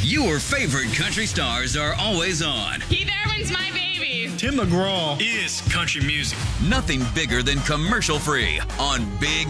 Your favorite country stars are always on. Keith Urban's my baby. Tim McGraw is country music. Nothing bigger than commercial free on Big